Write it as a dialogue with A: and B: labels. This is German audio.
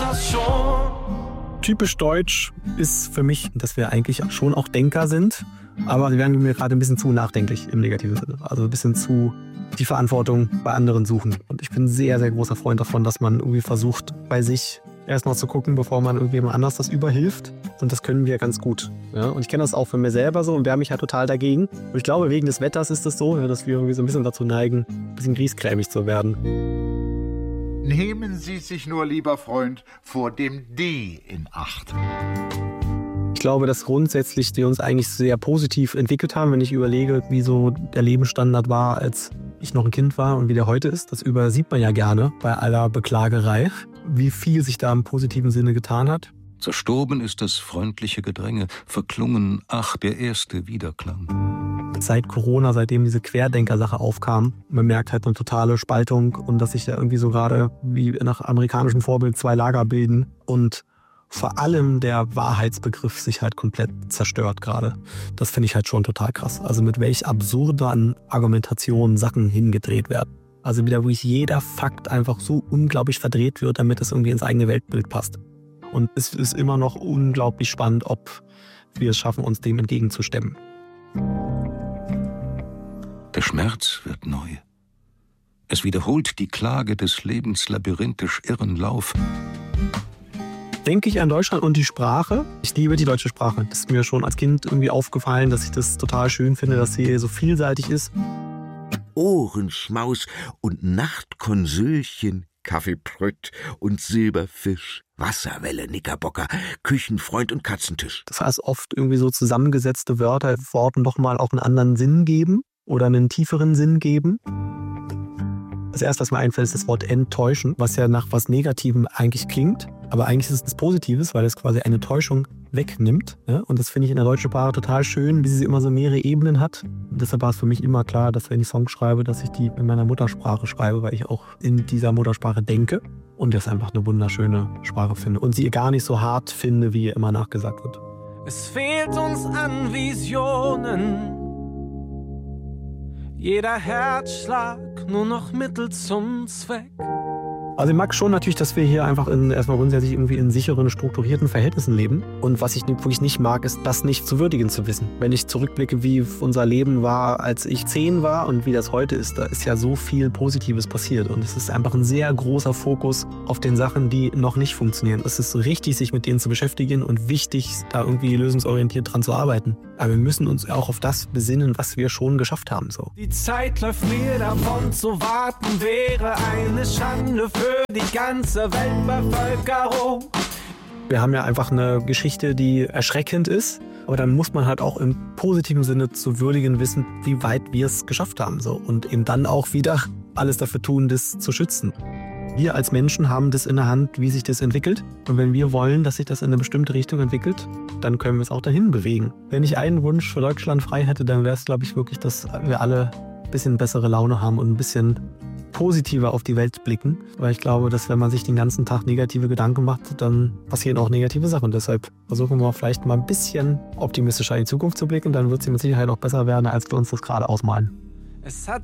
A: das schon.
B: Typisch deutsch ist für mich, dass wir eigentlich schon auch Denker sind, aber wir werden mir gerade ein bisschen zu nachdenklich im negativen Sinne. Also ein bisschen zu die Verantwortung bei anderen suchen. Und ich bin sehr, sehr großer Freund davon, dass man irgendwie versucht, bei sich erst mal zu gucken, bevor man irgendjemand anders das überhilft. Und das können wir ganz gut. Ja? Und ich kenne das auch für mir selber so und wehre mich halt total dagegen. Und ich glaube, wegen des Wetters ist es so, dass wir irgendwie so ein bisschen dazu neigen, ein bisschen griesgrämig zu werden.
C: Nehmen Sie sich nur, lieber Freund, vor dem D in Acht.
B: Ich glaube, dass grundsätzlich wir uns eigentlich sehr positiv entwickelt haben, wenn ich überlege, wie so der Lebensstandard war, als ich noch ein Kind war und wie der heute ist. Das übersieht man ja gerne bei aller Beklagerei, wie viel sich da im positiven Sinne getan hat.
D: Zerstorben ist das freundliche Gedränge, verklungen, ach, der erste Wiederklang.
B: Seit Corona, seitdem diese Querdenker-Sache aufkam, man merkt halt eine totale Spaltung und dass sich da irgendwie so gerade wie nach amerikanischem Vorbild zwei Lager bilden und vor allem der Wahrheitsbegriff sich halt komplett zerstört gerade. Das finde ich halt schon total krass. Also mit welch absurden Argumentationen Sachen hingedreht werden. Also wieder, wo jeder Fakt einfach so unglaublich verdreht wird, damit es irgendwie ins eigene Weltbild passt. Und es ist immer noch unglaublich spannend, ob wir es schaffen, uns dem entgegenzustemmen.
D: Der Schmerz wird neu. Es wiederholt die Klage des Lebens labyrinthisch irren Lauf.
B: Denke ich an Deutschland und die Sprache. Ich liebe die deutsche Sprache. Das ist mir schon als Kind irgendwie aufgefallen, dass ich das total schön finde, dass sie so vielseitig ist.
E: Ohrenschmaus und Nachtkonsülchen, Kaffeeprött und Silberfisch, Wasserwelle, Knickerbocker, Küchenfreund und Katzentisch.
B: Das heißt, oft irgendwie so zusammengesetzte Wörter, Worten nochmal auch einen anderen Sinn geben oder einen tieferen Sinn geben. Das erste, was mir einfällt, ist das Wort enttäuschen, was ja nach was Negativem eigentlich klingt. Aber eigentlich ist es Positives, weil es quasi eine Täuschung wegnimmt. Ja? Und das finde ich in der deutschen Sprache total schön, wie sie immer so mehrere Ebenen hat. Und deshalb war es für mich immer klar, dass wenn ich Songs schreibe, dass ich die in meiner Muttersprache schreibe, weil ich auch in dieser Muttersprache denke. Und das einfach eine wunderschöne Sprache finde. Und sie gar nicht so hart finde, wie ihr immer nachgesagt wird.
A: Es fehlt uns an Visionen. Jeder Herzschlag nur noch Mittel zum Zweck.
B: Also ich mag schon natürlich, dass wir hier einfach erstmal grundsätzlich irgendwie in sicheren, strukturierten Verhältnissen leben. Und was ich wirklich nicht mag, ist, das nicht zu würdigen zu wissen. Wenn ich zurückblicke, wie unser Leben war, als ich 10 war und wie das heute ist, da ist ja so viel Positives passiert. Und es ist einfach ein sehr großer Fokus auf den Sachen, die noch nicht funktionieren. Es ist richtig, sich mit denen zu beschäftigen und wichtig, da irgendwie lösungsorientiert dran zu arbeiten. Aber wir müssen uns auch auf das besinnen, was wir schon geschafft haben. So.
A: Die Zeit läuft mir davon, zu warten wäre eine Schande für die ganze Weltbevölkerung.
B: Wir haben ja einfach eine Geschichte, die erschreckend ist. Aber dann muss man halt auch im positiven Sinne zu würdigen wissen, wie weit wir es geschafft haben. So. Und eben dann auch wieder alles dafür tun, das zu schützen. Wir als Menschen haben das in der Hand, wie sich das entwickelt. Und wenn wir wollen, dass sich das in eine bestimmte Richtung entwickelt, dann können wir es auch dahin bewegen. Wenn ich einen Wunsch für Deutschland frei hätte, dann wäre es, glaube ich, wirklich, dass wir alle ein bisschen bessere Laune haben und ein bisschen positiver auf die Welt blicken. Weil ich glaube, dass wenn man sich den ganzen Tag negative Gedanken macht, dann passieren auch negative Sachen. Und deshalb versuchen wir vielleicht mal ein bisschen optimistischer in die Zukunft zu blicken. Dann wird sie mit Sicherheit auch besser werden, als wir uns das gerade ausmalen.
A: Es hat